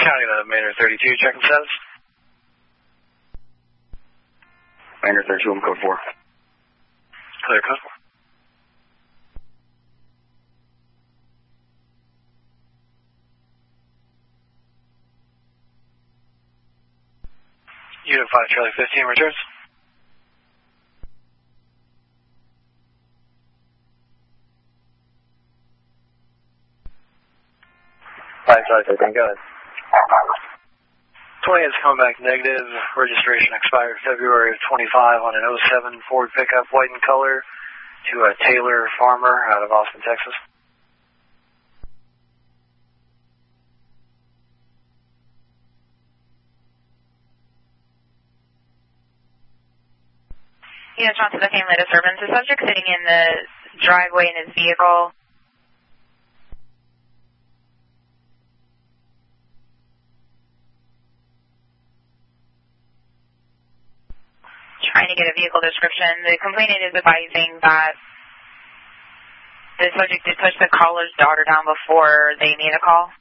County to Manor 32, checking status. Manor 32, I'm code 4. Clear code. Unit 5, Charlie 15, returns. Charlie 15, go ahead. 20 has come back negative. Registration expired February of 25 on an 07 Ford pickup, white in color, to a Taylor Farmer out of Austin, Texas. Unit John to the family disturbance. The subject sitting in the driveway in his vehicle. Trying to get a vehicle description. The complainant is advising that the subject did push the caller's daughter down before they made a call.